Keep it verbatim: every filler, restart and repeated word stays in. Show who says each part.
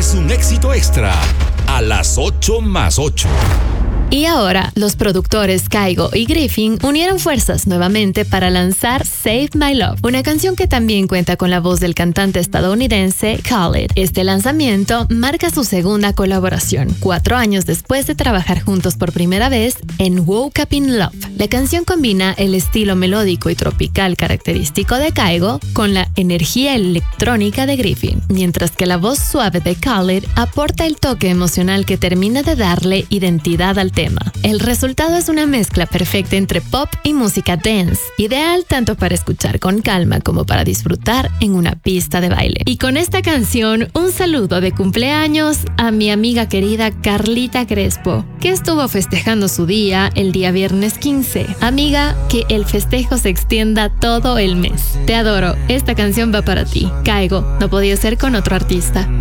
Speaker 1: es un éxito extra a las ocho más ocho.
Speaker 2: Y ahora, los productores Kygo y Griffin unieron fuerzas nuevamente para lanzar Save My Love, una canción que también cuenta con la voz del cantante estadounidense Khalid. Este lanzamiento marca su segunda colaboración, cuatro años después de trabajar juntos por primera vez en Woke Up in Love. La canción combina el estilo melódico y tropical característico de Kygo con la energía electrónica de Griffin, mientras que la voz suave de Khalid aporta el toque emocional que termina de darle identidad al tema. El resultado es una mezcla perfecta entre pop y música dance, ideal tanto para escuchar con calma como para disfrutar en una pista de baile. Y con esta canción, un saludo de cumpleaños a mi amiga querida Carlita Crespo, que estuvo festejando su día el día viernes quince. Amiga, que el festejo se extienda todo el mes. Te adoro, esta canción va para ti. Kygo, no podía ser con otro artista.